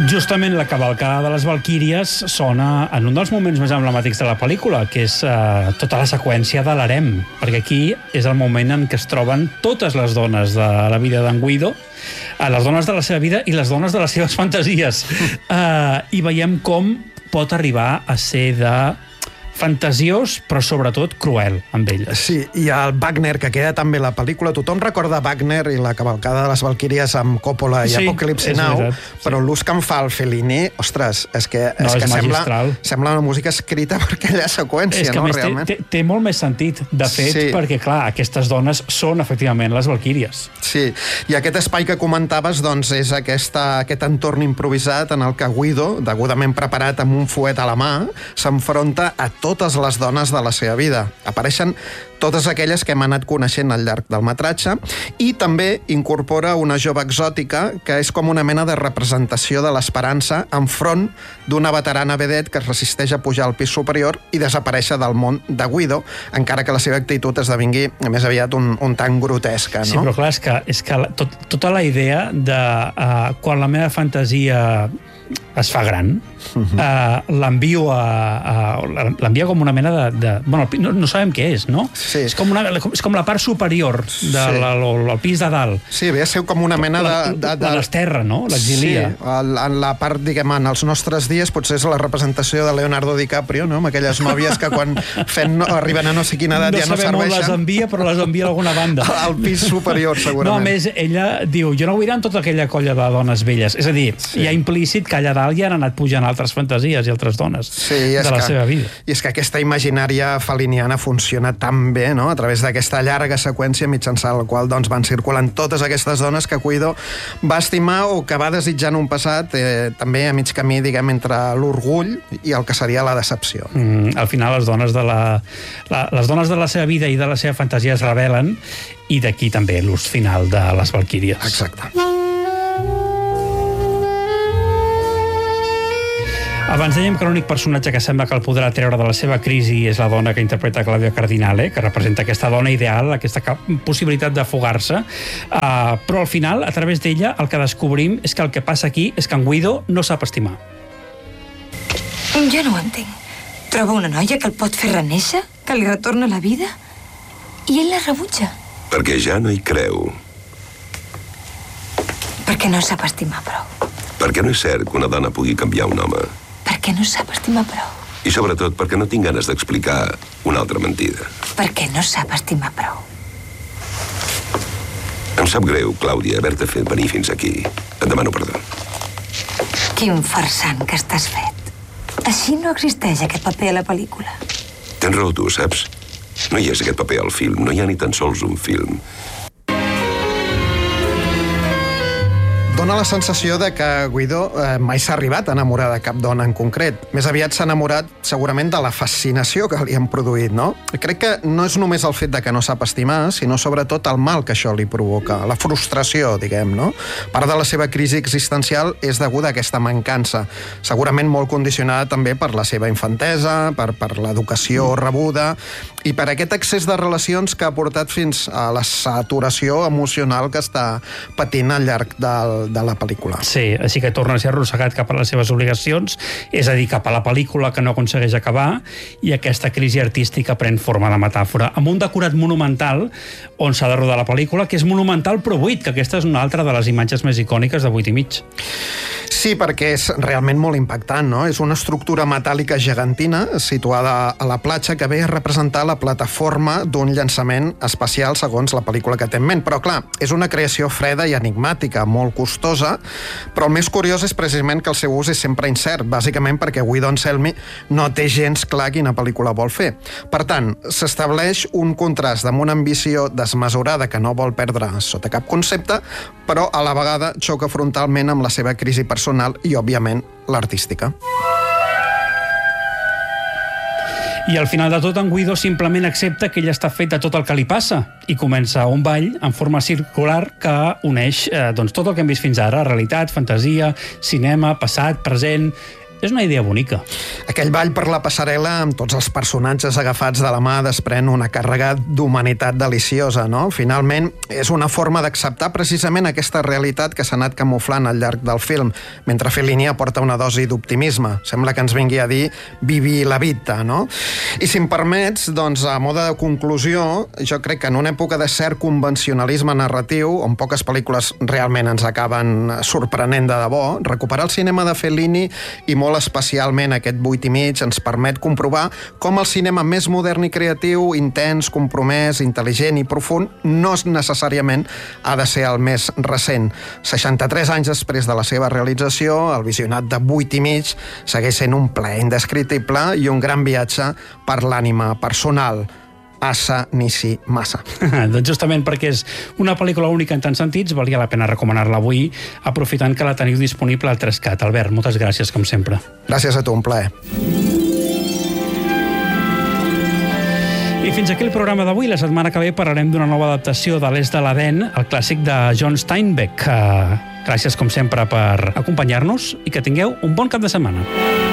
Justament la cavalcada de les Valquíries sona en un dels moments més emblemàtics de la pel·lícula, que és tota la seqüència de l'harem, perquè aquí és el moment en què es troben totes les dones de la vida d'en Guido, les dones de la seva vida i les dones de les seves fantasies. I veiem com pot arribar a ser de fantasiós, però sobretot cruel amb elles. Sí, i el Wagner, que queda també a la pel·lícula. Tothom recorda Wagner i la cavalcada de les Valquíries amb Coppola i Apocalipsi Now, però l'ús que en fa el Fellini, ostres, és que sembla una música escrita per aquella seqüència, és que, no? Més, realment. Té molt més sentit, de fet, perquè, clar, aquestes dones són, efectivament, les Valquíries. Sí, i aquest espai que comentaves, doncs, és aquest entorn improvisat en el que Guido, degudament preparat amb un fuet a la mà, s'enfronta a totes les dones de la seva vida. Apareixen totes aquelles que hem anat coneixent al llarg del metratge, i també incorpora una jove exòtica que és com una mena de representació de l'esperança enfront d'una veterana vedette que es resisteix a pujar al pis superior i desaparèixer del món de Guido, encara que la seva actitud esdevingui més aviat un tant grotesca, no? Sí, però clar, és que tota la idea de quan la meva fantasia es fa gran, l'envio com una mena de... Bueno, no sabem què és, no? Sí. És com la part superior del pis de dalt. Sí, ve a ser com una mena de... La desterra, no? L'exilia. Sí, en la part, diguem, en els nostres dies potser és la representació de Leonardo DiCaprio, no? Amb aquelles nòvies que quan arriben a no sé quina edat ja no serveixen. No sabem on les envia, però les envia a alguna banda. Al pis superior, segurament. No, a més, ella diu, jo no vull anar amb tota aquella colla de dones velles. És a dir, hi ha implícit que allà dalt ja han anat pujant altres fantasies i altres dones de la seva vida. I és que aquesta imaginària feliniana funciona tan bé, no?, a través d'aquesta llarga seqüència mitjançant la qual doncs, van circulant totes aquestes dones que Guido va estimar o que va desitjar en un passat, també a mig camí, diguem, entre l'orgull i el que seria la decepció. Al final, les dones de la seva vida i de la seva fantasia es rebel·len, i d'aquí també l'ús final de les Valquíries. Exacte. Abans dèiem que l'únic personatge que sembla que el podrà treure de la seva crisi és la dona que interpreta Claudia Cardinale, que representa aquesta dona ideal, aquesta possibilitat de fugar-se, però al final, a través d'ella, el que descobrim és que el que passa aquí és que en Guido no sap estimar. Jo no ho entenc. Troba una noia que el pot fer renéixer, que li retorna la vida, i ell la rebutja. Perquè ja no hi creu. Perquè no sap estimar prou. Perquè no és cert que una dona pugui canviar un home. Perquè no sap estimar prou. I sobretot perquè no tinc ganes d'explicar una altra mentida. Perquè no sap estimar prou. Em sap greu, Clàudia, haver-te fet venir fins aquí. Et demano perdó. Quin farsant que estàs fet. Així no existeix aquest paper a la pel·lícula. Tens raó tu, saps? No hi és aquest paper al film, no hi ha ni tan sols un film. Dóna la sensació de que Guido mai s'ha arribat a enamorar de cap dona en concret. Més aviat s'ha enamorat segurament de la fascinació que li han produït, no? Crec que no és només el fet de que no sap estimar, sinó sobretot el mal que això li provoca, la frustració, diguem, no? Part de la seva crisi existencial és deguda a aquesta mancança, segurament molt condicionada també per la seva infantesa, per l'educació rebuda i per aquest excés de relacions que ha portat fins a la saturació emocional que està patint al llarg de la pel·lícula. Sí, així que torna a ser arrossegat cap a les seves obligacions, és a dir, cap a la pel·lícula que no aconsegueix acabar, i aquesta crisi artística pren forma de metàfora, amb un decorat monumental on s'ha de rodar la pel·lícula, que és monumental però buit, que aquesta és una altra de les imatges més icòniques de 8,5. Sí, perquè és realment molt impactant, no? És una estructura metàl·lica gegantina situada a la platja que ve a representar la plataforma d'un llançament espacial segons la pel·lícula que té en ment. Però, clar, és una creació freda i enigmàtica, molt costosa, però el més curiós és precisament que el seu ús és sempre incert, bàsicament perquè Guido Anselmi no té gens clar quina pel·lícula vol fer. Per tant, s'estableix un contrast amb una ambició desmesurada que no vol perdre sota cap concepte, però a la vegada xoca frontalment amb la seva crisi personal i, òbviament, l'artística. I al final de tot, en Guido simplement accepta que ell està fet de tot el que li passa i comença un ball en forma circular que uneix tot el que hem vist fins ara, realitat, fantasia, cinema, passat, present. És una idea bonica. Aquell ball per la passarel·la amb tots els personatges agafats de la mà desprèn una càrrega d'humanitat deliciosa, no? Finalment, és una forma d'acceptar precisament aquesta realitat que s'ha anat camuflant al llarg del film, mentre Fellini aporta una dosi d'optimisme. Sembla que ens vingui a dir vivi la vita, no? I si em permets, doncs, a mode de conclusió, jo crec que en una època de cert convencionalisme narratiu, on poques pel·lícules realment ens acaben sorprenent de debò, recuperar el cinema de Fellini i molt especialment aquest 8 i mig ens permet comprovar com el cinema més modern i creatiu, intens, compromès, intel·ligent i profund no necessàriament ha de ser el més recent. 63 anys després de la seva realització, el visionat de 8 i mig segueix sent un plaer indescriptible i un gran viatge per l'ànima personal. Assa nisi massa. Doncs justament perquè és una pel·lícula única en tants sentits, valia la pena recomanar-la avui, aprofitant que la teniu disponible al 3CAT. Albert, moltes gràcies, com sempre. Gràcies a tu, un plaer. I fins aquí el programa d'avui. La setmana que ve parlarem d'una nova adaptació de l'Est de l'Edèn, el clàssic de John Steinbeck. Gràcies, com sempre, per acompanyar-nos i que tingueu un bon cap de setmana.